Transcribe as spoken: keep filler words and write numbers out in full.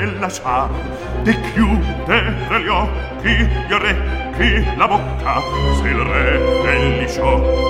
bella sa di chiudere gli occhi, gli orecchi, la bocca, se il re è lisciò